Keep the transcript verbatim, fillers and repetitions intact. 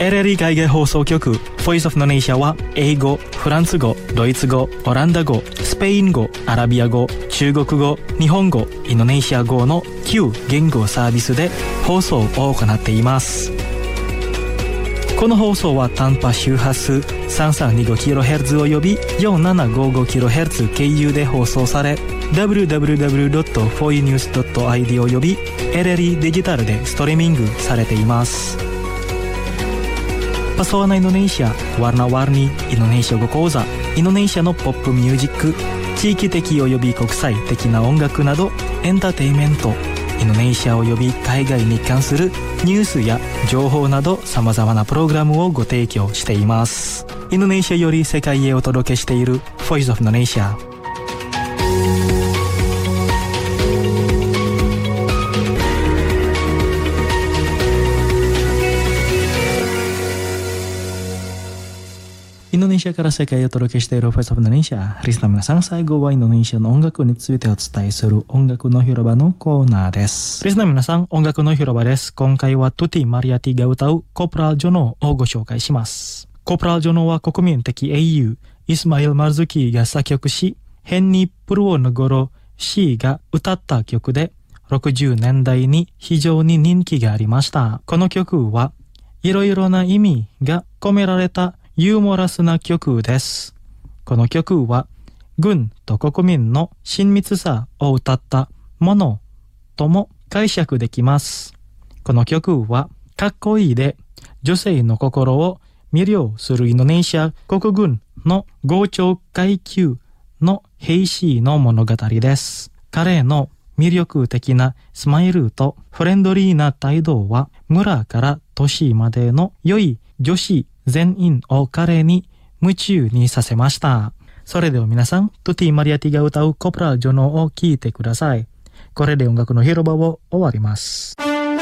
エルエルイー 海外放送局 Voice of Indonesia は英語、フランス語、ドイツ語、オランダ語、スペイン語、アラビア語、中国語、日本語、インドネシア語のきゅう言語サービスで放送を行っています。この放送は短波周波数 さんさんにごキロヘルツ を呼び よんななごごキロヘルツ 経由で放送され ダブリューダブリューダブリュードットフォーイーニュースドットアイディー を呼び エルエルイー デジタルでストリーミングされています。Pesona Indonesia Warna-warni Indonesia語講座、インドネシアのポップミュージック、地域的及び国際的な音楽などエンターテインメント、インドネシア及び海外に関するニュースや情報など様々なプログラムをご提供しています。インドネシアより世界へお届けしている Voice of Indonesia。インドネシアから世界へお届けしている Voice of Indonesia。リスナー皆さん、最後はインドネシアの音楽についてお伝えする音楽の広場のコーナーです。リスナー皆さん、音楽の広場です。今回はTuti Mariyatiが歌うコプラル・ジョノーをご紹介します。コプラル・ジョノーは国民的英雄イスマイル・マルズキーが作曲し、ヘンニー・プルオヌゴロ・シーが歌った曲でろくじゅうねんだいに非常に人気がありました。この曲はいろいろな意味が込められたユーモラスな曲です。この曲は軍と国民の親密さを歌ったものとも解釈できます。この曲はかっこいいで女性の心を魅了するインドネシア国軍の豪長階級の兵士の物語です。彼の魅力的なスマイルとフレンドリーな態度は村から都市までの良い女子全員を彼に夢中にさせました。それでは皆さん、トゥティ・マリアティが歌うコプラル・ジョノーを聴いてください。これで音楽の広場を終わります。